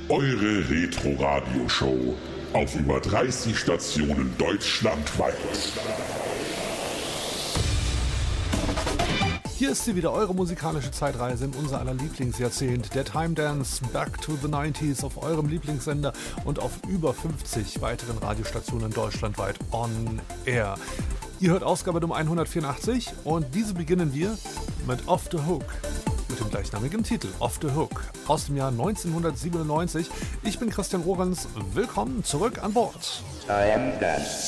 eure Retro-Radio-Show auf über 30 Stationen deutschlandweit. Hier ist sie wieder, eure musikalische Zeitreise in unser aller Lieblingsjahrzehnt. Der Time Dance Back to the 90s auf eurem Lieblingssender und auf über 50 weiteren Radiostationen deutschlandweit on air. Ihr hört Ausgabe Nummer 184 und diese beginnen wir mit Off the Hook. Mit dem gleichnamigen Titel Off the Hook aus dem Jahr 1997. Ich bin Christian Lorenz. Willkommen zurück an Bord. Time Dance.